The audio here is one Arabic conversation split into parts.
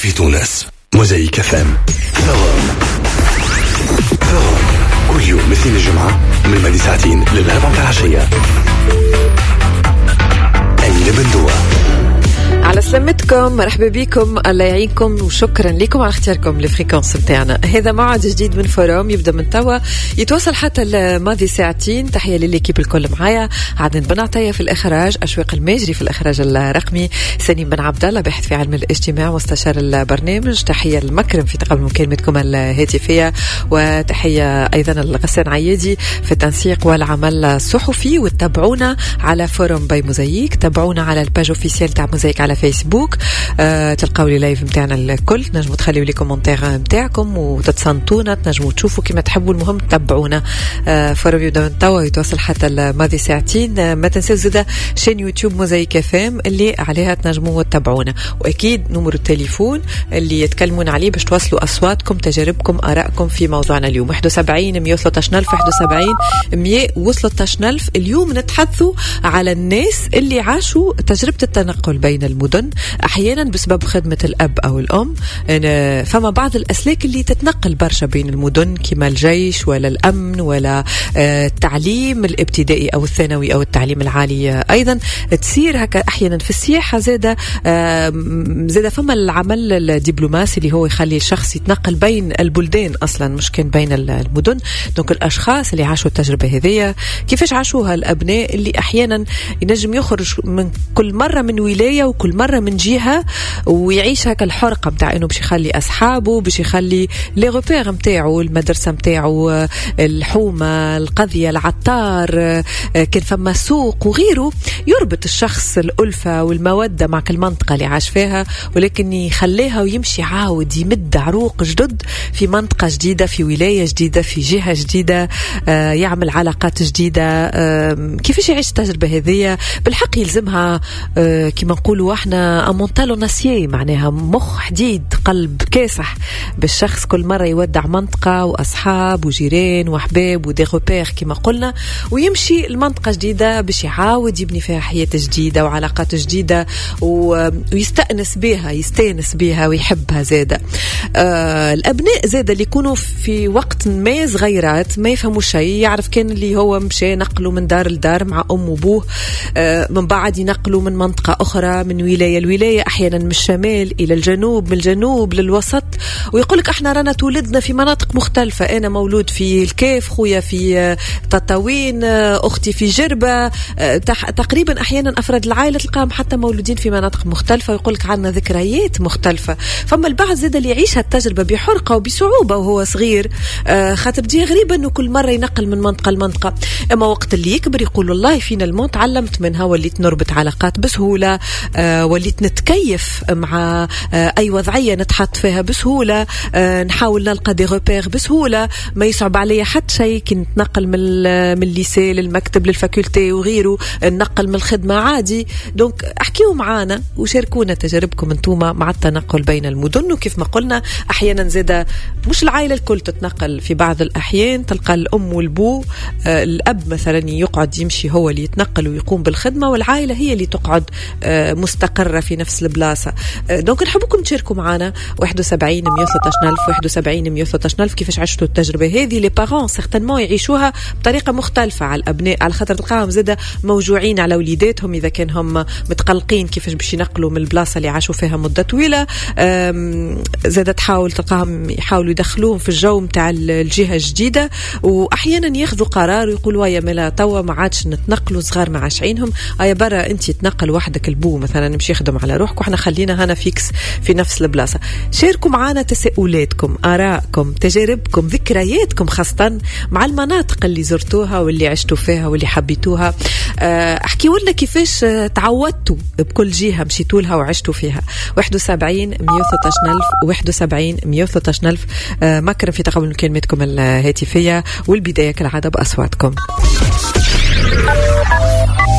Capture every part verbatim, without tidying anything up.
في تونس. موزايك اف ام. ثوام ثوام كل يوم مثل الجمعة من بعد ساعتين للأربع العشية. أين بندوة على سلامتكم، مرحبا بكم، الله يعينكم وشكرا لكم على اختياركم للفريكونس بتاعنا. هذا موعد جديد من فوروم يبدأ من توا يتواصل حتى الماضي ساعتين. تحية لليكيب الكل معايا، عدن بن عطية في الإخراج، أشواق الماجري في الإخراج الرقمي، سليم بن عبد الله باحث في علم الاجتماع مستشار البرنامج. تحية المكرم في تقبل مكالمتكم الهاتفية، وتحية أيضا الغسان عيادي في التنسيق والعمل الصحفي. وتتابعونا على فوروم باي موزايك، تابعونا على الباج اوفيسيال تاع موزايك على فيسبوك، أه تلقاو لي لايف متاعنا الكل، تنجموا تخليوا لي كومنتير متاعكم وتتصنتونا، تنجموا تشوفوا كما تحبوا، المهم تتابعونا. أه فوروم يبدا من توا يتواصل حتى الماضي ساعتين. أه ما تنسوا زاده شين يوتيوب موزايك اف ام اللي عليها تنجموا تتابعونا، واكيد نمر التليفون اللي يتكلمون عليه باش توصلوا اصواتكم، تجاربكم، ارائكم في موضوعنا اليوم. واحد وسبعين مية وثلاثة عشر ألف واحد وسبعين مية وثلاثة عشر ألف. اليوم نتحدثوا على الناس اللي عاشوا تجربة التنقل بين المدن، أحيانا بسبب خدمة الأب أو الأم. فما بعض الأسلاك اللي تتنقل برشا بين المدن كما الجيش ولا الأمن ولا التعليم الابتدائي أو الثانوي أو التعليم العالي. أيضا تصير هكا أحيانا في السياحة زادة زادة فما العمل الدبلوماسي اللي هو يخلي الشخص يتنقل بين البلدان أصلا مش كان بين المدن. دونك الأشخاص اللي عاشوا التجربة هذه كيفاش عاشوها الأبناء اللي أحيانا ينجم يخرج من كل مرة من ولاية وكل مرة من جهة ويعيش هكا الحرقة متاع انه باش يخلي اصحابه، باش يخلي لي روبير متاعو، المدرسة متاعو، الحومة، القضية، العطار، كان فما سوق وغيره، يربط الشخص الألفة والمودة مع كل منطقة اللي عاش فيها، ولكن يخليها ويمشي عاود يمد عروق جدد في منطقة جديدة، في ولاية جديدة، في جهة جديدة، يعمل علاقات جديدة. كيفاش يعيش التجربة هذه؟ بالحق يلزمها كما نقولوا احنا امونتالو ناسيي، معناها مخ حديد، قلب كاسح، بالشخص كل مرة يودع منطقة وأصحاب وجيران وأحباب ودي روبير كما قلنا، ويمشي المنطقة جديدة باش يعاود يبني فيها حياة جديدة وعلاقات جديدة ويستأنس بها، يستأنس بها ويحبها زادة. آه الأبناء زادة اللي يكونوا في وقت ما صغيرات ما يفهموا شيء، يعرف كان اللي هو مشي نقلوا من دار لدار مع أم وبوه، آه من بعد ينقلوا من منطقة أخرى، من ولاية لولاية، أحيانا من الشمال إلى الجنوب، من الجنوب للوسط، ويقولك احنا رانا تولدنا في مناطق مختلفة، أنا مولود في الكيف، خويا في تطاوين، أختي في جربة، تقريبا أحيانا أفراد العائلة تلقاهم حتى مولودين في مناطق مختلفة، ويقولك عنا ذكريات مختلفة. فما البعض زاد اللي يعيش هالتجربة بحرقة وبصعوبة وهو صغير، خاطر دي غريبة أنه كل مرة ينقل من منطقة لمنطقة، أما وقت اللي يكبر يقول والله فينا الموت تعلمت منها، وليت نربط علاقات بسهولة، آه وليت نتكيف مع آه أي وضعية نتحط فيها بسهولة، آه نحاول نلقى دي روبير بسهولة، ما يصعب علي حتى شيء كي نتنقل من من الليسي للمكتب للفاكولتي وغيره، ننقل من الخدمة عادي. دونك احكيوا معانا وشاركونا تجاربكم انتوما مع التنقل بين المدن. وكيف ما قلنا أحيانا زادة مش العائلة الكل تتنقل، في بعض الأحيان تلقى الأم والبو، آه الأب مثلا يقعد يمشي هو اللي يتنقل ويقوم بالخدمة، والعائلة هي اللي تقعد آه مستقرة في نفس البلاصة. دونك نحبكم تشاركوا معنا واحد وسبعين مية وثلاثة عشر ألف واحد وسبعين مية وثلاثة عشر ألف. كيفاش عشتوا التجربة هذه؟ لي بارون سيغتانمون يعيشوها بطريقة مختلفة على الأبناء، على خاطر تلقاهم زادة موجوعين على وليداتهم إذا كان هم متقلقين كيفاش باش ينقلوا من البلاصة اللي عاشوا فيها مدة طويلة. زادة تحاول تلقاهم يحاولوا يدخلوهم في الجو متاع الجهة الجديدة، وأحيانا ياخذوا قرار ويقولوا يا ملا توا ما عادش نتنقلوا، صغار ما عاشعينهم، يا برا أنت تنقل وحدك البو مثلا نمشي يخدم على روحك وإحنا خلينا هنا فيكس في نفس البلاصة. شاركوا معنا تساؤلاتكم، آرائكم، تجاربكم، ذكرياتكم، خاصة مع المناطق اللي زرتوها واللي عشتوا فيها واللي حبيتوها. احكيوا لنا كيفاش تعودتوا بكل جهة مشيتوا لها وعشتوا فيها. واحد وسبعين مية وثلاثة عشر ألف واحد وسبعين مية وثلاثة عشر ألف. مكرم في تقبل كلمتكم الهاتفية، والبداية كالعادة بأصواتكم.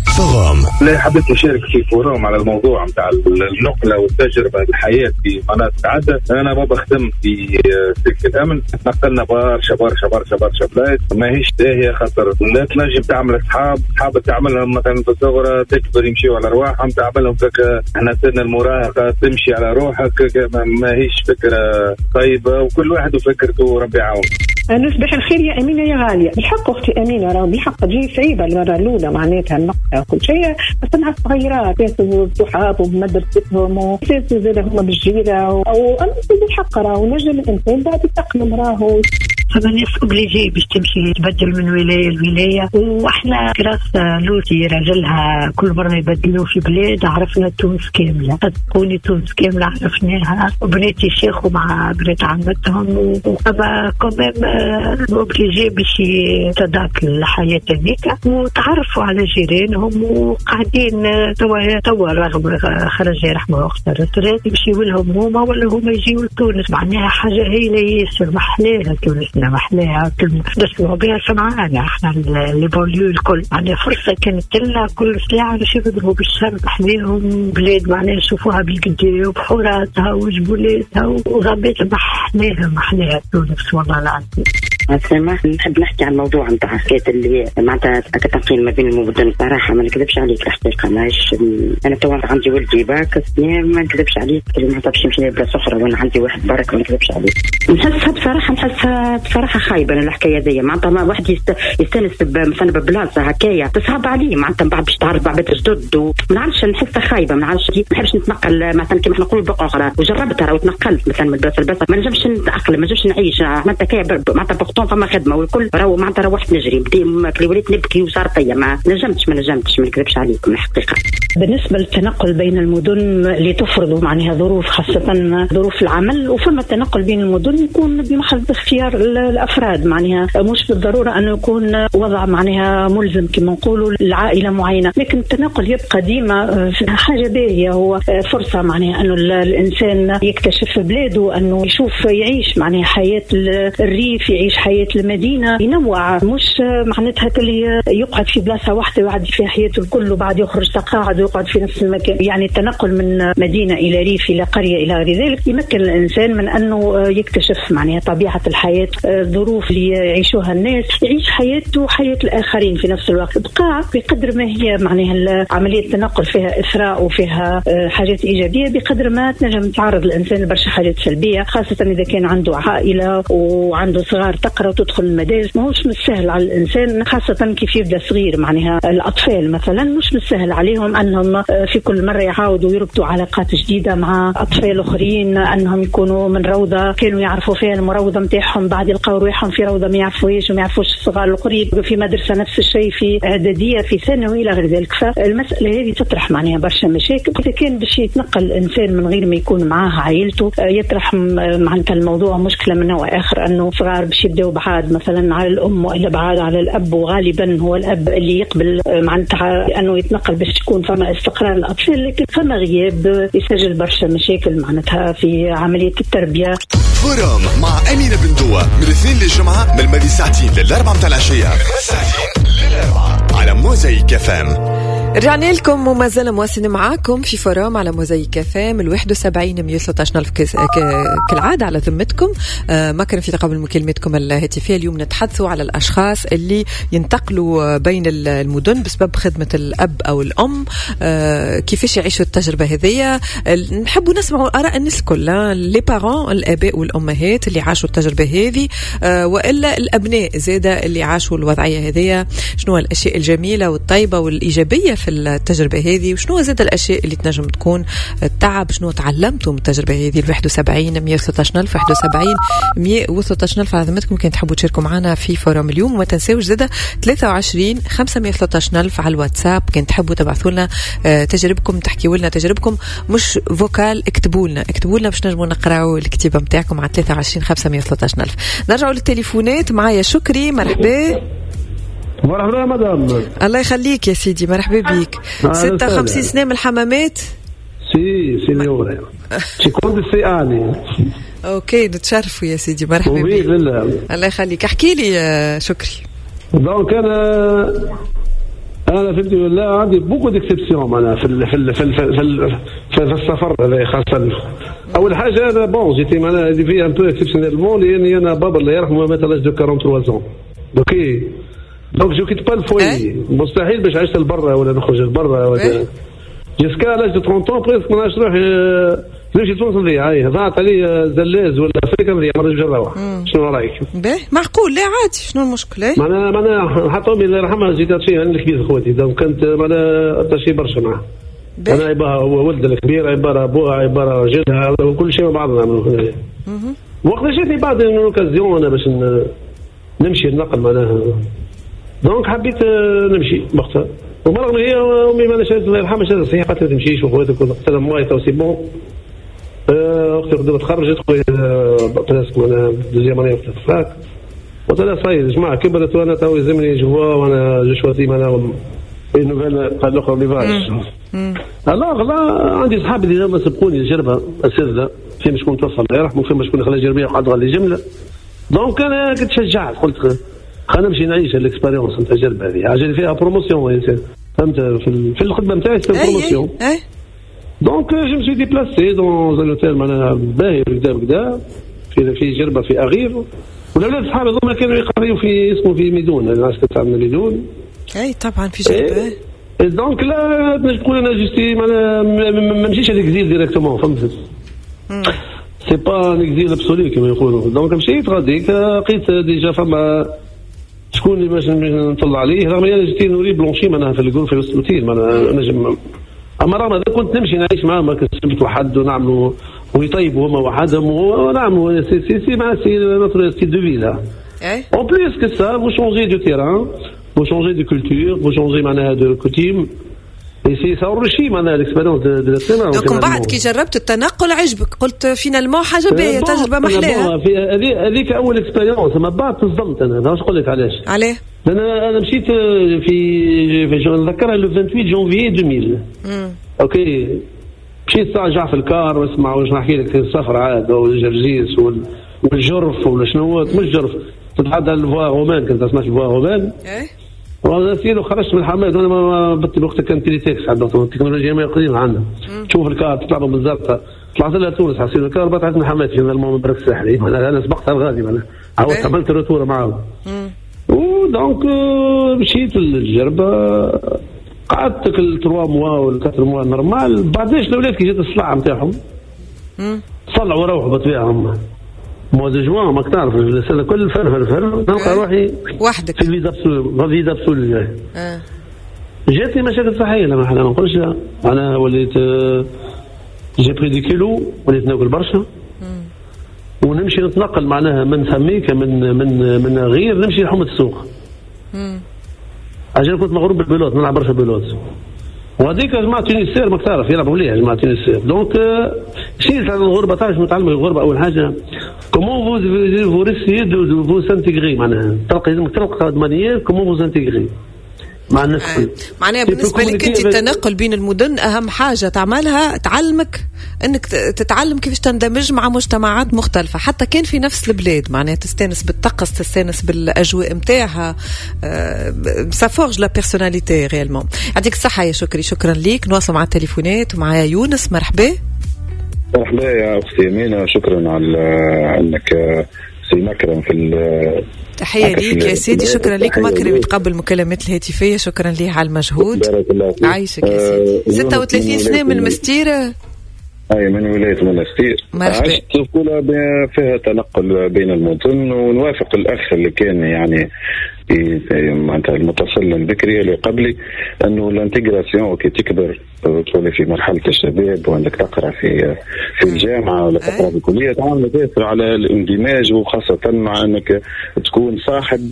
فوروم. لا حبيت نشارك في فوروم على الموضوع متاع النقلة والتجربة الحياة في مناطق عدة. أنا ما بخدم في سلك الأمن، نقلنا برشا برشا برشا برشا بلاد ماهيش باهية، خاطر لا تنجم تعمل أصحاب أصحاب تعملهم مثلا في الصغرى تكبر يمشيوا على أرواحهم، تعملهم فكرة احنا سن المراهقة تمشي على روحك، ماهيش فكرة طيبة وكل واحد وفكرته ربي يعاون. نصبح الخير يا أمينة يا غالية. بالحق أختي أمينة راه بالحق تجي صعيبة المرة الأولى معناتها النقطة كل شيء، بس أنها صغيرات ياسوا بصحاب وبمدرستهم وياسوا زاد هما بالجيرة أو أنا بالحق راهو نجم الإنسان بعد يتأقلم راهو. فما ناس أوبليجي باش تمشي تبدل من ولاية لولاية، وإحنا كراس لوتي راجلها كل مرة يبدلوا في بلاد. عرفنا تونس كاملة، تكوني تونس كاملة عرفناها، وبناتي شيخوا مع بنات عمتهم، وأبا كمان أوبليجي باش يتداك الحياة هذيك وتعرفوا على جيرانهم، وقاعدين توا توا رغم خرج رحمه أختار الثلاث يمشيوا لهم هما ولا هما يجيوا لتونس. معناها حاجة هايلة ياسر، محلاها تونس محلاها نسمعوا بها سمعانا احنا اللي بوليو الكل. معناها فرصة كانت لنا كل ساعة باش يضربوا بالشر محلاهم بلاد معناها نشوفوها بالقديه وبحوراتها وجبولاتها وغابات محلاها محلاها تونس والله العظيم. سامح نحب نحكي عن موضوع نتاع حكايه اللي معناتها التنقيل ما بين المدن. صراحه ما نكذبش عليك الحقيقه، ماش انا تو عندي ولدي باك سنين ما نكذبش عليك اللي ما طابش يمشي بلا سخره، وانا عندي واحد برك ما نكذبش عليك. نحسها بصراحه نحسها بصراحه خايبه الحكايه ذي. معناتها ما واحد يستانس مثلا ببلاصه هكايا تصعب عليه معناتها بعد باش تعرف بعد جدد وما نعرفش نحسها خايبه. ما نعرفش ما نحبش نتنقل مثلا كيما نقولوا بقى اخرى، وجربتها وتنقلت مثلا من البلاصه لبلاصه ما نجمش نتاقلم ما نجمش نعيش معناتها كايا معناتها فما خدمه والكل راهو معناتها روحت نجري بدي وليت نبكي وصار طيا ما نجمتش ما نجمتش ما نكذبش عليكم الحقيقه. بالنسبه للتنقل بين المدن اللي تفرضوا معناها ظروف خاصه ظروف العمل، وفما التنقل بين المدن يكون بمحض اختيار الافراد معناها مش بالضروره انه يكون وضع معناها ملزم كما نقولوا لعائله معينه، لكن التنقل يبقى ديما حاجه باهيه، هو فرصه معناها انه الانسان يكتشف بلاده، انه يشوف يعيش معناها حياه الريف، يعيش حياه المدينه، ينوع مش معناتها اللي يقعد في بلاصه واحده ويعدي فيها حياته الكل وبعد يخرج تقاعد ويقعد في نفس المكان. يعني التنقل من مدينه الى ريف الى قريه الى غير ذلك يمكن الانسان من انه يكتشف معناها طبيعه الحياه، الظروف اللي يعيشوها الناس، يعيش حياته وحياه الاخرين في نفس الوقت. بقى بقدر ما هي معناها عمليه التنقل فيها اثراء وفيها حاجات ايجابيه، بقدر ما تنجم تعرض الانسان لبرشا حاجات سلبيه، خاصه اذا كان عنده عائله وعنده صغار تقرا وتدخل المدارس. ماهوش مش سهل على الانسان خاصه كيف يبدا صغير معناها الاطفال مثلا مش مش سهل عليهم انهم في كل مره يعاودوا يربطوا علاقات جديده مع اطفال اخرين، انهم يكونوا من روضه كانوا يعرفوا فيها المروضه نتاعهم بعد يلقاو رواحهم في روضه ما يعرفوهاش وما يعرفوش الصغار القريب، في مدرسه نفس الشيء، في اعداديه، في ثانوي الى غير ذلك. فالمساله هذه تطرح معناها برشا مشاكل. اذا كان باش يتنقل الانسان من غير ما يكون معاه عائلته يطرح معناتها الموضوع مشكله من نوع اخر، انه صغار باش يبداو بعاد مثلا على الام والا بعاد على الاب، وغالبا هو الاب اللي يقبل معناتها انه يتنقل باش تكون فما استقرار الاطفال، لكن فما غياب يسجل برشا مشاكل معناتها في عمليه التربيه. فوروم مع أمينة بندوة من الاثنين للجمعة من الماضي ساعتين للأربعة متاع العشية على موزايك اف ام. رجعنا لكم وما زال مواصلين معاكم في فوروم على موزايك اف ام الواحد وسبعين مية وثلاثة عشر ألف كالعادة على ذمتكم. آه ما كان في تقابل مكالمتكم الهاتفية. اليوم نتحدثوا على الأشخاص اللي ينتقلوا بين المدن بسبب خدمة الأب أو الأم، آه كيفاش يعيشوا التجربة هذية. نحبوا نسمعوا آراء الناس كلها، لي بارون الآباء والأمهات اللي عاشوا التجربة هذه، آه وإلا الأبناء زادة اللي عاشوا الوضعية هذية. شنو الأشياء الجميلة والطيبة والإيجابية في التجربة هذه، وشنو زاد الأشياء اللي تنجم تكون التعب، شنو تعلمتوا من التجربة هذه. الواحد وسبعين مية وثلاثة عشر ألف واحد وسبعين مية وثلاثة عشر ألف على ذمتكم. كنت تحبوا تشاركوا معنا في فوروم اليوم، وما تنساوش زادة ثلاثة وعشرين خمسمية وثلاثة عشر ألف على الواتساب. كنت تحبوا تبعثوا لنا تجربكم، تحكيوا لنا تجربكم مش فوكال، اكتبوا لنا اكتبوا لنا باش نجموا نقراوا الكتيبة متاعكم على ثلاثة وعشرين خمسمية وثلاثة عشر ألف. نرجعوا للتليفونات. معايا شكري، مرحبا. مرحبا مدام. الله يخليك يا سيدي، مرحبا بيك. ستة وخمسين سنة من الحمامات. سي سينيوري شكون سي اني. اوكي نتشرفوا يا سيدي، مرحبا بيك. الله يخليك. احكي لي يا شكري. دونك انا انا فهمتي ولا عندي بوكو ديكسبسيون معناها في ال في ال في ال في, ال في السفر هذا خاصه. اول حاجه انا بون جيتي معناها هذه في ان بو اكسبسيونيلمون لاني انا بابا الله يرحمه مات لاج دو ثلاثة وأربعين سنه اوكي دونك جو كيت با الفوي مستحيل باش عشت لبرا ولا نخرج لبرا ولا جيسكا لاج دو ثلاثين طون بريسك ما نعرفش نروح نمشي تونس نضيع هاي ضاعت علي زلاز ولا افريقيا نضيع ما نرجع نروح. شنو رايك؟ باهي معقول لا عادي شنو المشكله؟ معناها معناها حتى امي الله يرحمها جيت هادشي انا الكبير خواتي دونك كانت معناها هادشي برشا معاه. انا عباره هو ولد الكبير عباره ابوها عباره جدها وكل شيء مع بعضنا. وقت جاتني بعد الاوكازيون انا باش نمشي ننقل معناها دونك حبيت نمشي وقتها ومرة هي امي ما نشات الله يرحمها شاد صحيح قالت ما تمشيش وخواتك قلت لها ماي تو سي بون. اختي غدا تخرجت خويا بريسك معناها دوزيام اني وقتها فاك قلت لها صاي جماعه كبرت وانا تو يلزمني جوا وانا جو شواتي معناها النوفيل قال الاخر ليفاج. الوغ لا عندي صحابي اللي ما سبقوني الجربه اساتذه فيما شكون توفى الله يرحمه فيما شكون خلى جربيه وقعد غالي جمله دونك انا كنت شجعت قلت خلينا نمشي نعيش الاكسبيريونس نتاع التجربه هذه عجل فيها بروموسيون فهمت في في الخدمه نتاعي سي بروموسيون دونك جو مسوي ديبلاسي دون ان اوتيل معناها باهي بدا بدا في في جربه في اغير والاولاد صحابي هذوما كانوا يقريوا في اسمه في ميدون الناس كانت تعمل ميدون اي طبعا في جربه دونك لا تنجم تقول انا جوستي معناها ما نمشيش ليكزيل ديريكتومون فهمت سي با ان اكزيل ابسولي كما يقولوا دونك مشيت غاديك لقيت ديجا فما شكون اللي باش نطلع عليه رغم اني جيت نوري بلونشي معناها في الجروب في الاوتيل معناها نجم اما رغم هذا كنت نمشي نعيش معاه ما كنتش وحد ونعملوا ويطيبوا هما وحدهم ونعملوا سي سي سي مع سي نوتر ستيل دو في لا اون بليس كو سا فو شونجي دو تيران فو شونجي دو كولتور فو شونجي معناها دو كوتيم اي سي سا اورشي معناها الاكسبيريونس دو دو سينا دونك من بعد كي جربت التنقل عجبك قلت فينالمون حاجه باهيه تجربه محلاها هذيك اول اكسبيريونس ما بعد تصدمت انا باش نقول لك علاش علاه انا انا مشيت في في نذكرها لو ثمانية وعشرين جونفي ألفين اوكي مشيت راجع في الكار واسمع واش نحكي لك السفر عاد والجرجيس والجرف ولا شنو مش جرف تتعدى الفوا رومان كنت اسمع الفوا رومان ايه وانا سير وخرجت من الحمام وانا ما بت وقتها كان تيليتكس عندنا التكنولوجيا ما قديمه عندنا تشوف الكار تطلع من الزرقاء طلعت لها تونس حسيت الكار بطلعت من الحمام في المهم برك الساحلي انا انا سبقتها الغادي انا عاودت عملت روتور معاهم ودونك مشيت للجربه قعدت كل ثلاثة موا ولا أربعة موا نورمال بعديش الاولاد كي جات الصلعه نتاعهم طلعوا وروحوا بطبيعهم موا دو جوان ماك تعرف السنه كل فرفر فرفر نلقى روحي وحدك في الفيزا بسول فيزا بسول جاي اه جاتني مشاكل صحيه لما ما نقولش لا انا وليت جي بري دي كيلو وليت ناكل برشا ونمشي نتنقل معناها من سميكه من من من غير نمشي لحومه السوق اجل كنت مغروب بالبيلوت نلعب برشا بيلوت وهذيك جماعه تونسير ماك تعرف يلعبوا ليها جماعه تونسير دونك شيء تاع الغربه تعرف نتعلم الغربه اول حاجه كومون فو فو ريسيي دو فو سانتيغري معناها تلقى لازمك تلقى مانيير كومون فو سانتيغري مع الناس آه. معناها بالنسبه لك انت التنقل بين المدن اهم حاجه تعملها تعلمك انك تتعلم كيفاش تندمج مع مجتمعات مختلفه حتى كان في نفس البلاد معناها تستانس بالطقس تستانس بالاجواء نتاعها سا فورج لا بيرسوناليتي ريالمون. يعطيك الصحه يا شكري شكرا ليك. نواصل مع التليفونات ومعايا يونس. مرحبا. مرحبا يا اختي امينه شكرا على انك سي مكرم في تحية ليك يا سيدي. شكرا لك مكرم يتقبل المكالمات الهاتفية. شكرا ليه على المجهود. عايشك يا سيدي. ستة وثلاثين سنة من المستيرة. أي من ولاية منستير. عشت طفولة فيها تنقل بين المدن ونوافق الأخ اللي كان يعني معناتها المتصل البكري اللي قبلي أنه الانتجراسيون كي تكبر تولي في مرحلة الشباب وأنك تقرأ في في الجامعة ولا تقرأ في الكلية تعمل تأثر على الاندماج وخاصة مع أنك تكون صاحب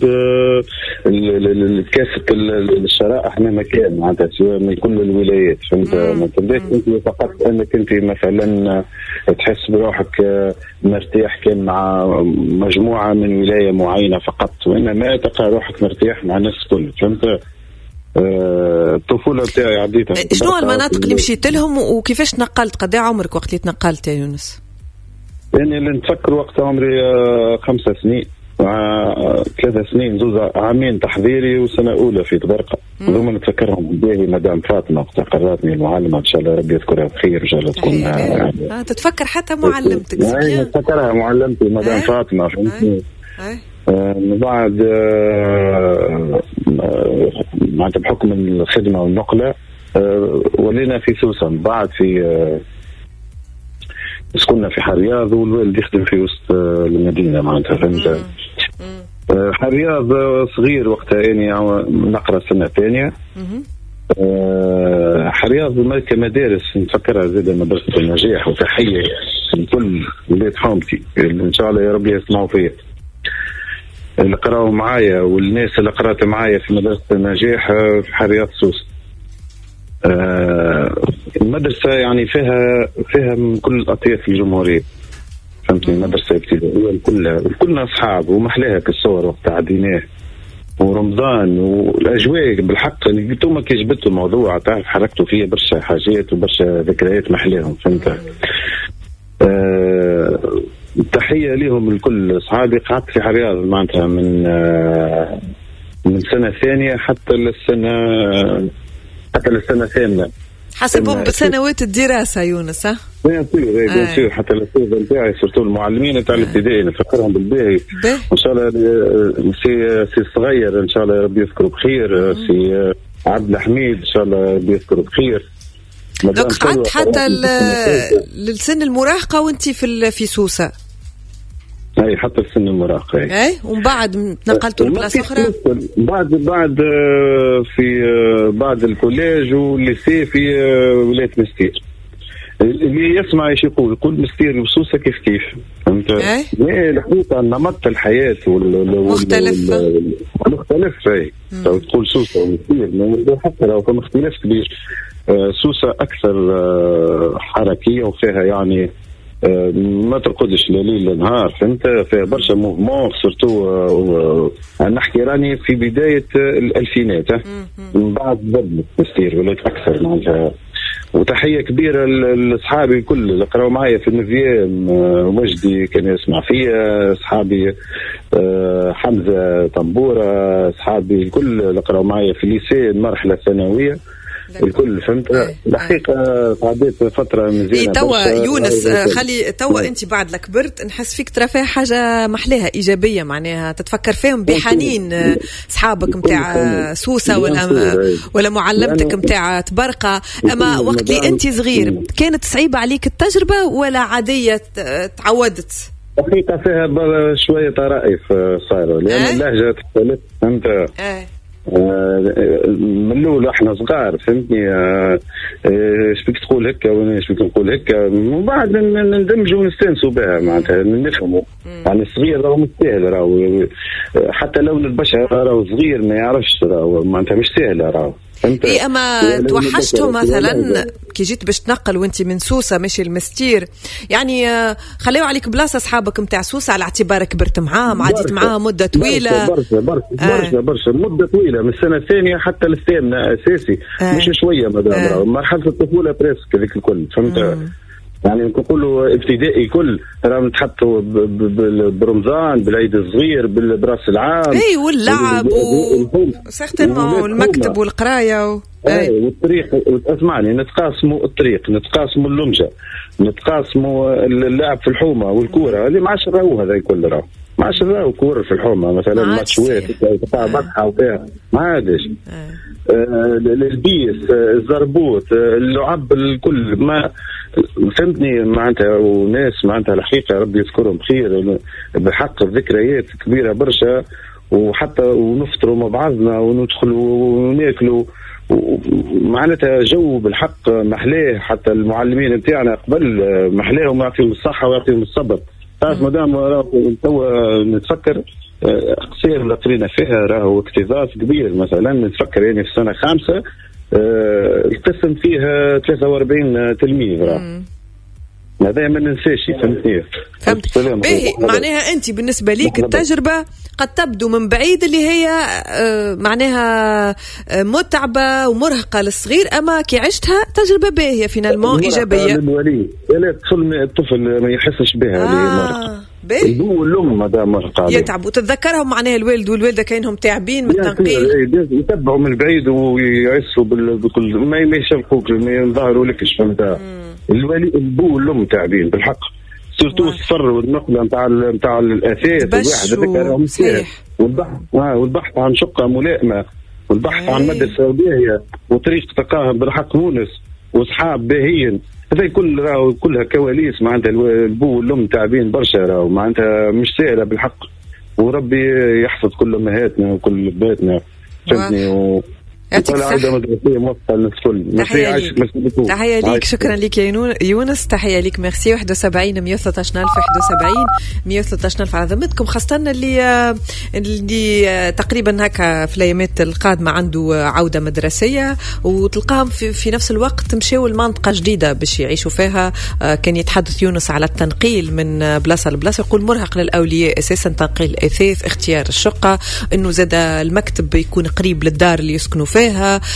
كافة الشرائح مهما كان معناتها سواء من كل الولايات. فهمت ما تبداش أنت فقط أنك أنت مثلا تحس بروحك مرتاح كان مع مجموعة من ولاية معينة فقط وإنما تلقى روحك مرتاح مع الناس كل. فهمت الطفولة بتاعي عديتها. شنو المناطق اللي مشيت لهم وكيفاش نقلت؟ قد عمرك وقت اللي تنقلت يا يونس؟ يعني اللي نتفكر وقت عمري خمسة سنين ثلاثة سنين زوز عامين تحضيري وسنة أولى في تبرقة. هذوما نتفكرهم باهي مدام فاطمة افتقرتني المعلمة إن شاء الله ربي يذكرها بخير إن شاء الله تكون يعني. آه تتفكر حتى معلمتك يعني نتفكرها معلمتي مدام فاطمة فهمتني. من بعد معناتها بحكم الخدمة والنقلة ولينا في سوسة. بعد في سكننا في حرياض والوالد يخدم في وسط المدينة معناتها فهمت. حرياض صغير وقتها اني نقرا سنة ثانية. حرياض كمدارس نفكرها زاد مدرسة النجاح وتحية لكل ولاد حومتي ان شاء الله يا رب يسمعوا فيا اللي قراوا معايا والناس اللي قرات معايا في مدرسة النجاح في حرياض سوس. المدرسة يعني فيها فيها من كل الأطياف الجمهورية فهمتني. مدرسة ابتدائية كلها كلنا أصحاب ومحلاها كالصور وقت عديناه ورمضان والأجواء بالحق اللي قلتوا ما كيجبتوا الموضوع تعرف حركتوا فيه برشا حاجات وبرشا ذكريات محلاهم فهمت. أه تحية لهم الكل أصحابي. قعدت في حرياض معناتها من أه من سنة ثانية حتى للسنة حتى للسنة الثامنة حسبهم بسنوات الدراسة يونس. ها بيان سور بيان سور حتى الأستاذ نتاعي صرتوا المعلمين تاع الابتدائي نفكرهم بالباهي إن شاء الله. سي سي صغير إن شاء الله ربي يذكره بخير. سي عبد الحميد إن شاء الله ربي يذكره بخير. دوك قعدت حتى للسن المراهقة وانت في في سوسة. اي حتى السن المراهقة. اي ومن بعد تنقلتوا لبلاصة أخرى. بعد بعد في بعد الكوليج والليسي في ولاية مستير. اللي يسمع ايش يقول يقول مستير وسوسة كيف كيف فهمت. ايه الحقيقة نمط الحياة مختلف مختلف. اي تقول سوسة ومستير حتى لو كان اختلاف كبير. سوسة أكثر حركية وفيها يعني ما ترقدش ليل لنهار فهمت. فيها برشا موفمون سورتو. نحكي راني في بداية الألفينات من بعد بدلت مستير ولات أكثر معناتها. وتحية كبيرة لأصحابي الكل اللي قراوا معايا في النفيام. مجدي كان يسمع فيا أصحابي حمزة طنبورة أصحابي الكل اللي قراوا معايا في الليسي المرحلة الثانوية الكل فهمت. الحقيقة قعدت فترة مزيانة. إيه توا يونس خلي توا أنت بعد لك كبرت نحس فيك ترى فيها حاجة محليها إيجابية معناها تتفكر فيهم بحنين أصحابك متاع سوسة ولا ولا معلمتك متاع تبرقة. أما وقت اللي أنت صغير كانت صعيبة عليك التجربة ولا عادية تعودت؟ الحقيقة فيها شوية طرائف صاروا لأن اللهجة تختلف فهمت. من الاول احنا صغار فهمتني ايش بك تقول هكا وانا ايش بك نقول هكا ومن بعد نندمجوا ونستانسوا بها معناتها نفهموا. يعني الصغير راهو مستاهل راهو حتى لون البشر راهو صغير ما يعرفش راهو معناتها مش سهله راهو. إيه أما توحشتهم مثلا كي جيت باش تنقل وانت من سوسة مش المستير يعني خليوا عليك بلاصة أصحابك متاع سوسة على اعتبار كبرت معاهم عديت معاهم مدة طويلة برشا برشا برشا برشا مدة طويلة من السنة الثانية حتى الثامنة أساسي آه. مش شوية مدام آه. مرحلة الطفولة بريسك ذيك الكل فهمت. يعني نقولوا ابتدائي كل راهم نتحطوا برمضان بالعيد الصغير براس العام. اي واللعب وسيغتينمون والمكتب والقرايه و... اي والطريق اسمعني نتقاسموا الطريق نتقاسموا اللمجه نتقاسموا اللعب في الحومه والكوره هذه ما عادش راهو هذا الكل راهو ما عادش راهو كوره في الحومه مثلا ماتشوات تاع بطحه وفيها ما عادش. البيس الزربوط اللعب الكل ما فهمتني معناتها وناس معناتها الحقيقة ربي يذكرهم بخير بحق ذكريات كبيرة برشا وحتى ونفطروا مع بعضنا وندخلوا وناكلوا معناتها جو بالحق محلاه. حتى المعلمين نتاعنا قبل محلاهم يعطيهم الصحة ويعطيهم الصبر. تعرف مدام توا نتفكر أقسام اللي قرينا فيها راهو اكتظاظ كبير. مثلا نتفكر يعني في سنة خامسة أه القسم فيها ثلاثة وأربعين تلميذ راه هذا ما ننساش فهمتني. فهمت باهي معناها أنت بالنسبة ليك التجربة قد تبدو من بعيد اللي هي آه معناها آه متعبة ومرهقة للصغير أما كي عشتها تجربة باهية فينالمون إيجابية. الولي لا الطفل الطفل ما يحسش بها آه البو والام مدام مرقى يتعب وتتذكرهم معناها الوالد والوالده كاينهم تعبين من التنقيل يتبعوا من بعيد ويعسوا بكل ما يشاركوك ما يظهروا لكش فهمت. الوالي البو والام تعبين بالحق سورتو الصفر والنقله نتاع نتاع الاثاث الواحد هذاك صحيح. والبحث اه والبحث عن شقه ملائمه والبحث عن مدرسه سعوديه وطريقه تقاهم بالحق مونس واصحاب باهيين هذا كل راهو كلها كواليس معناتها البو والام تعبين برشا راهو معناتها مش سهله بالحق وربي يحفظ كل امهاتنا وكل بناتنا فهمتني و... يعطيك الصحة. تحية ليك تحية ليك شكرا لك يا يونس تحية لك ميرسي. واحد وسبعين مية وثلاثة عشر ألف واحد وسبعين مية وثلاثة عشر ألف على ذمتكم خاصة اللي اللي تقريبا هكا في الأيامات القادمة عنده عودة مدرسية وتلقاهم في, في نفس الوقت مشاو المنطقة جديدة باش يعيشوا فيها. كان يتحدث يونس على التنقيل من بلاصة لبلاصة يقول مرهق للأولياء أساسا تنقيل الأثاث اختيار الشقة إنه زاد المكتب يكون قريب للدار اللي يسكنوا فيها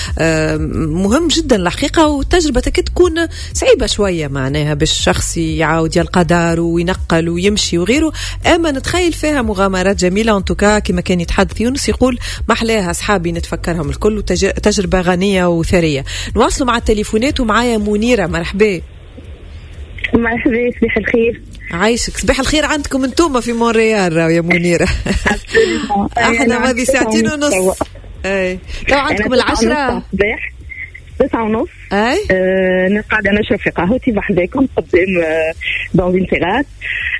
مهم جدا الحقيقة. والتجربة تكون صعيبة شوية معناها باش الشخص يعاود يلقى داره وينقل ويمشي وغيره. أما نتخيل فيها مغامرات جميلة انتوكا كما كان يتحدث يونس يقول محلاها أصحابي نتفكرهم الكل وتجربة غنية وثرية. نواصلوا مع التليفونات ومعايا منيرة. مرحبا. مرحبا صباح الخير. عايشك صباح الخير عندكم انتم في مونريال يا منيرة. احنا ما ساعتين ونص. اي طبعا عندكم العشرة صباح تسعة ونص. اي آه نقعد نشرب في قهوتي بحذاكم قدام آه دون une terrasse.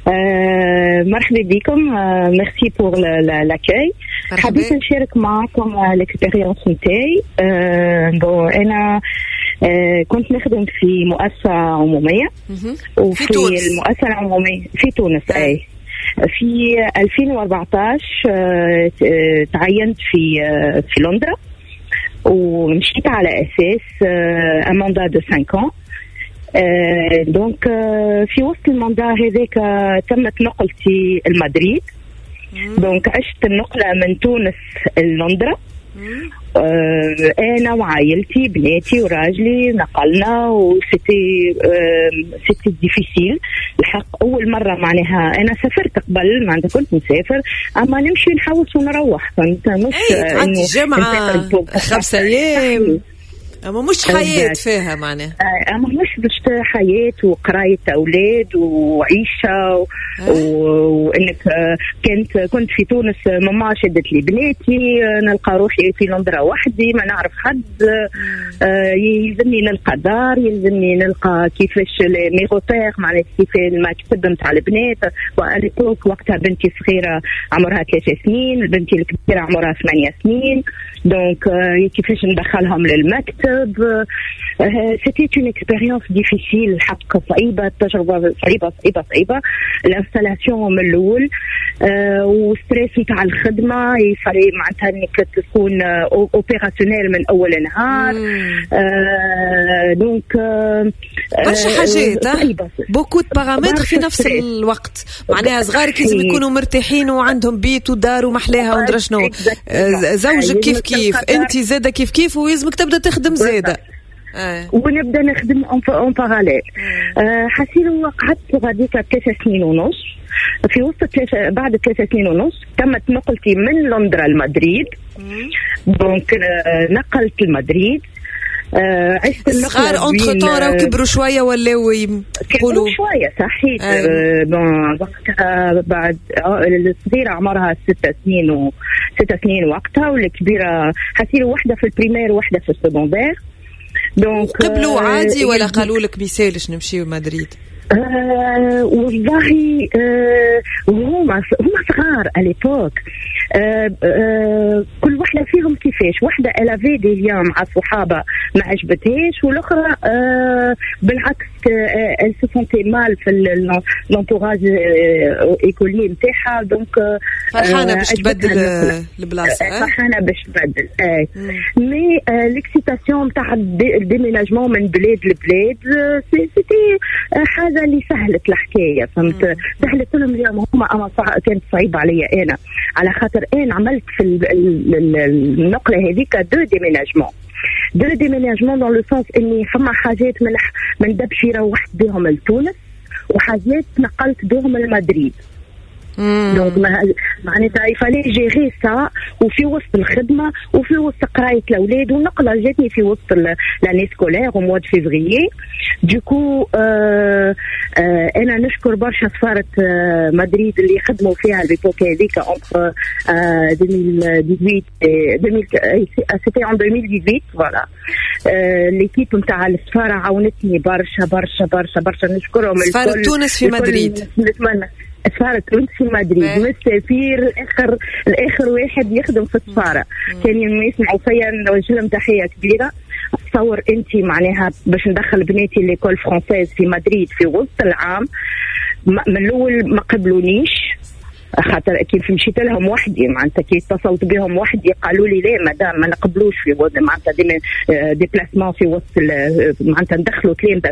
آه مرحبا بكم. آه ميرسي بور لاكاي. حبيت نشارك معكم الاكسبيريونس نتاعي. آه بون انا آه كنت نخدم في مؤسسة عمومية وفي المؤسسة العمومية في تونس. اي في ألفين وأربعتاشر آه تعينت في آه في لندن ومشيت على أساس آه ماندا دو خمسة آه دونك آه في وسط الماندا هذاك تمت نقلتي المدريد. دونك عشت النقلة من تونس للندن. آه أنا وعائلتي بناتي وراجلي نقلنا وسيتي آه سيتي ديفيسيل الحق. أول مرة معناها أنا سافرت قبل معناتها كنت مسافر أما نمشي نحوس ونروح فهمت مش إنه الجامعة خمسة أيام أما مش حياة فيها معناها. أما مش مش حياة وقراية أولاد وعيشة وإنك كنت كنت في تونس ماما شدت لي بناتي نلقى روحي في لندن وحدي ما نعرف حد. يلزمني نلقى دار يلزمني نلقى كيفاش ميغوتير معناها كيف المكتب نتاع البنات. وأليبوك وقتها بنتي صغيرة عمرها ثلاث سنين بنتي الكبيرة عمرها ثمانية سنين. دونك كيفاش ندخلهم للمكتب. سيتي اون اكسبيريونس ديفيسيل الحق صعيبة تجربة صعيبة صعيبة صعيبة. الانستالاسيون من الأول أه وستريس نتاع الخدمة يفري معناتها انك تكون اوبيراسيونيل من أول نهار. أه دونك برشا حاجات بوكو بارامتر في نفس الوقت معناها صغارك لازم يكونوا مرتاحين وعندهم بيت ودار ومحلاها وندرى شنو. زوجك كيف كيف انت زاده كيف كيف ويلزمك تبدا تخدم زاده. آه. ونبدا نخدم اون باراليل. آه حسيرو قعدت غاديك ثلاث سنين ونص. في وسط ثلاثة بعد ثلاث سنين ونص تمت نقلتي من لندن لمدريد. دونك آه نقلت لمدريد. آه عشت الصغار انتر طورا وكبروا شويه ولاو يقولوا شويه صحيح. آه. بون وقتها بعد الصغيره عمرها ست سنين وست سنين وقتها والكبيره حسيرو واحده في البريمير وواحده في السكوندير. دونك قبلوا عادي ولا قالوا لك بيسالش نمشيو مدريد؟ آه والله آه وهما هما صغار اليبوك. آه آه كل واحدة فيهم كيفاش واحدة ألافي دي اليوم مع صحابة ما عجبتهاش والأخرى آه بالعكس آه السفنتي مال في الانتوراج إيكولي متاعها. دونك آه فرحانة باش تبدل البلاصة. آه فرحانة باش تبدل. آه مي آه ليكسيتاسيون متاع الديميناجمون من بلاد لبلاد آه سيتي آه حاجة اللي سهلت الحكاية فهمت. سهلت لهم اليوم هما أما كانت صعيبة عليا أنا على خاطر أنا عملت في النقلة هذيك دو ديميناجمون دو ديميناجمون دون لو سونس إني فما حاجات من من دبشي روحت بهم لتونس وحاجات نقلت بهم لمدريد. دونك معناتها يفالي جيري سا وفي وسط الخدمه وفي وسط قرايه الاولاد ونقله جاتني في وسط لاني سكولير او موا دو فيفريي. دوكو آه آه انا نشكر برشا سفاره آه مدريد اللي خدموا فيها البيبوك هذيك اونتر آه ألفين وثمانية عشر سيتي ان ألفين وثمانية عشر فوالا. آه ليكيب نتاع السفاره عاونتني برشا برشا برشا برشا نشكرهم. سفاره تونس في مدريد. نتمنى سفارة تونس في مدريد من السفير الآخر الآخر واحد يخدم في السفارة كان يسمعوا فيا نوجه لهم تحية كبيرة. تصور أنت معناها باش ندخل بناتي ليكول فرانسيز في مدريد في وسط العام من الأول ما قبلونيش خاطر كيف مشيت لهم وحدي معناتها كي اتصلت بهم وحدي قالوا لي لا مدام ما نقبلوش في معناتها دي ديبلاسمون في وسط معناتها ندخلوا تلامذة